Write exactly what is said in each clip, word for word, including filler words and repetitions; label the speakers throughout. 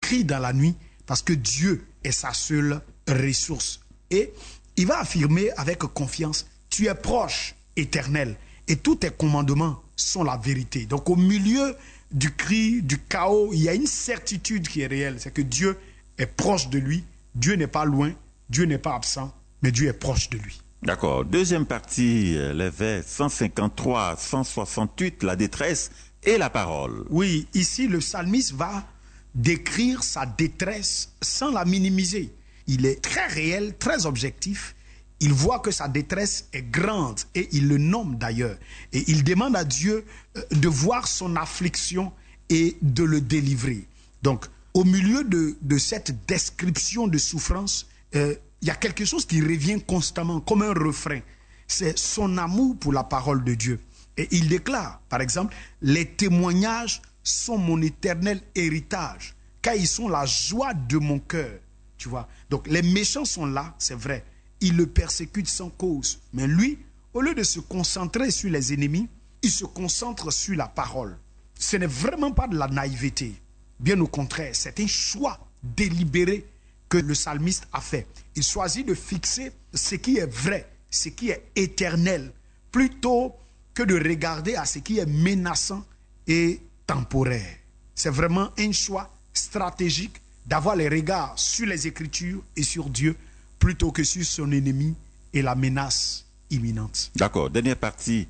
Speaker 1: crie dans la nuit parce que Dieu est sa seule ressource. Et il va affirmer avec confiance, tu es proche, Éternel, et tous tes commandements sont la vérité. Donc au milieu du cri, du chaos, il y a une certitude qui est réelle, c'est que Dieu est proche de lui, Dieu n'est pas loin, Dieu n'est pas absent, mais Dieu est proche de lui.
Speaker 2: D'accord. Deuxième partie, les vers cent cinquante-trois à cent soixante-huit, la détresse et la parole.
Speaker 1: Oui, ici le psalmiste va décrire sa détresse sans la minimiser. Il est très réel, très objectif. Il voit que sa détresse est grande et il le nomme d'ailleurs. Et il demande à Dieu de voir son affliction et de le délivrer. Donc, au milieu de, de cette description de souffrance, euh, il y a quelque chose qui revient constamment comme un refrain. C'est son amour pour la parole de Dieu. Et il déclare, par exemple, « Les témoignages sont mon éternel héritage, car ils sont la joie de mon cœur. » Tu vois? Donc les méchants sont là, c'est vrai. Ils le persécutent sans cause. Mais lui, au lieu de se concentrer sur les ennemis, il se concentre sur la parole. Ce n'est vraiment pas de la naïveté. Bien au contraire, c'est un choix délibéré que le psalmiste a fait. Il choisit de fixer ce qui est vrai, ce qui est éternel, plutôt que de regarder à ce qui est menaçant et temporaire. C'est vraiment un choix stratégique d'avoir les regards sur les Écritures et sur Dieu plutôt que sur son ennemi et la menace imminente.
Speaker 2: D'accord. Dernière partie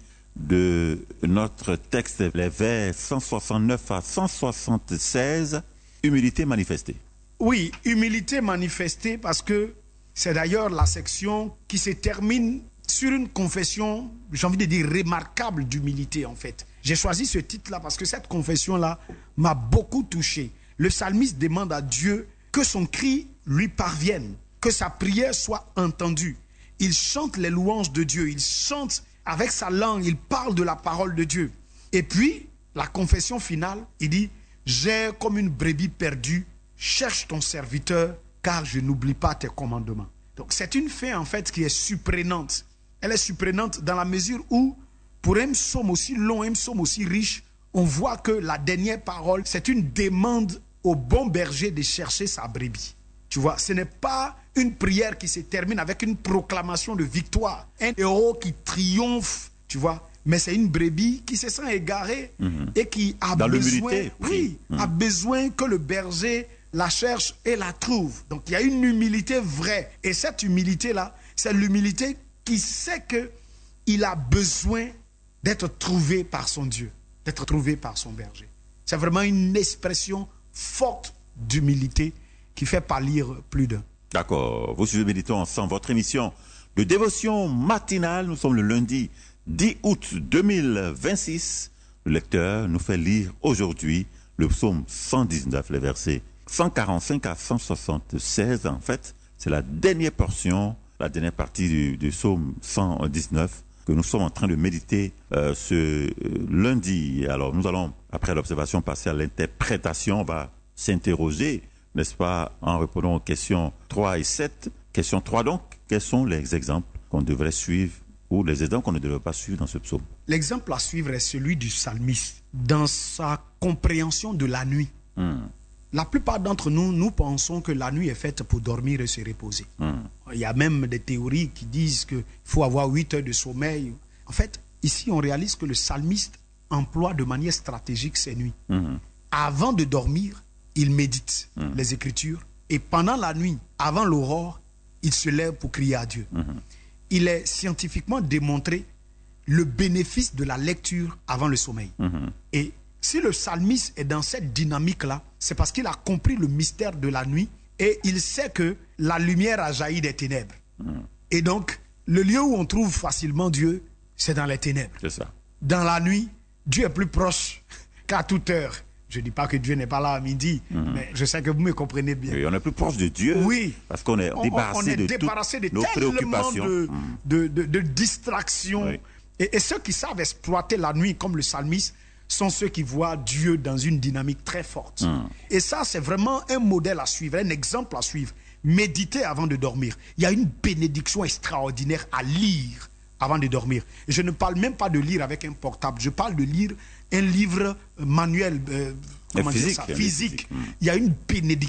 Speaker 2: de notre texte, les vers cent soixante-neuf à cent soixante-seize, humilité manifestée.
Speaker 1: Oui, humilité manifestée parce que c'est d'ailleurs la section qui se termine sur une confession, j'ai envie de dire, remarquable d'humilité en fait. J'ai choisi ce titre-là parce que cette confession-là m'a beaucoup touché. Le psalmiste demande à Dieu que son cri lui parvienne, que sa prière soit entendue. Il chante les louanges de Dieu, il chante avec sa langue, il parle de la parole de Dieu. Et puis, la confession finale, il dit, « J'ai comme une brebis perdue, cherche ton serviteur, car je n'oublie pas tes commandements. » Donc c'est une fin en fait qui est surprenante. Elle est surprenante dans la mesure où, pour un psaume aussi long, un psaume aussi riche, on voit que la dernière parole, c'est une demande au bon berger de chercher sa brebis. Tu vois, ce n'est pas une prière qui se termine avec une proclamation de victoire, un héros qui triomphe, tu vois, mais c'est une brebis qui se sent égarée mm-hmm. et qui a
Speaker 2: Dans
Speaker 1: besoin,
Speaker 2: oui,
Speaker 1: mm-hmm. a besoin que le berger la cherche et la trouve. Donc il y a une humilité vraie. Et cette humilité-là, c'est l'humilité qui sait qu'il a besoin d'être trouvé par son Dieu, d'être trouvé par son berger. C'est vraiment une expression forte d'humilité qui fait pâlir plus d'un.
Speaker 2: D'accord. Vous suivez Méditons ensemble, votre émission de dévotion matinale. Nous sommes le lundi dix août deux mille vingt-six. Le lecteur nous fait lire aujourd'hui le psaume cent dix-neuf, les versets cent quarante-cinq à cent soixante-seize. En fait, c'est la dernière portion, la dernière partie du, du psaume cent dix-neuf que nous sommes en train de méditer euh, ce euh, lundi. Alors, nous allons, après l'observation, passer à l'interprétation. On va s'interroger, n'est-ce pas, en répondant aux questions trois et sept. Question trois, donc, quels sont les exemples qu'on devrait suivre ou les exemples qu'on ne devrait pas suivre dans ce psaume?
Speaker 1: L'exemple à suivre est celui du psalmiste, dans sa compréhension de la nuit. Hmm. La plupart d'entre nous, nous pensons que la nuit est faite pour dormir et se reposer. Hmm. Il y a même des théories qui disent qu'il faut avoir huit heures de sommeil. En fait, ici, on réalise que le psalmiste emploie de manière stratégique ses nuits. Hmm. Avant de dormir, il médite hmm. les Écritures. Et pendant la nuit, avant l'aurore, il se lève pour crier à Dieu. Hmm. Il est scientifiquement démontré le bénéfice de la lecture avant le sommeil. Hmm. Et si le psalmiste est dans cette dynamique-là, c'est parce qu'il a compris le mystère de la nuit et il sait que la lumière a jailli des ténèbres. Mm. Et donc, le lieu où on trouve facilement Dieu, c'est dans les ténèbres.
Speaker 2: C'est ça.
Speaker 1: Dans la nuit, Dieu est plus proche qu'à toute heure. Je ne dis pas que Dieu n'est pas là à midi, mm. mais je sais que vous me comprenez bien.
Speaker 2: Oui, on est plus proche de Dieu.
Speaker 1: Oui.
Speaker 2: Parce qu'on est débarrassé,
Speaker 1: on, on est
Speaker 2: de,
Speaker 1: débarrassé de
Speaker 2: nos préoccupations.
Speaker 1: De,
Speaker 2: mm.
Speaker 1: de, de, de distractions. Oui. Et, et ceux qui savent exploiter la nuit comme le psalmiste, sont ceux qui voient Dieu dans une dynamique très forte. Mm. Et ça, c'est vraiment un modèle à suivre, un exemple à suivre. Méditer avant de dormir. Il y a une bénédiction extraordinaire à lire avant de dormir. Et je ne parle même pas de lire avec un portable. Je parle de lire un livre manuel, euh, comment
Speaker 2: physique,
Speaker 1: dire ça, physique.
Speaker 2: physique. Mm.
Speaker 1: Il y a une bénédiction.